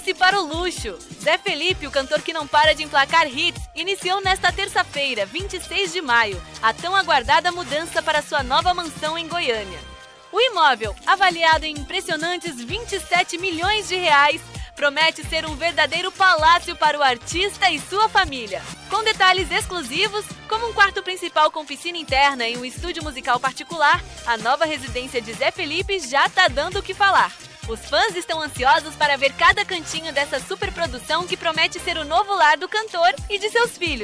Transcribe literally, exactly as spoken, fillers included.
Prepare-se para o luxo! Zé Felipe, o cantor que não para de emplacar hits, iniciou nesta terça-feira, vinte e seis de maio, a tão aguardada mudança para sua nova mansão em Goiânia. O imóvel, avaliado em impressionantes vinte e sete milhões de reais, promete ser um verdadeiro palácio para o artista e sua família. Com detalhes exclusivos, como um quarto principal com piscina interna e um estúdio musical particular, a nova residência de Zé Felipe já tá dando o que falar. Os fãs estão ansiosos para ver cada cantinho dessa superprodução que promete ser o novo lar do cantor e de seus filhos.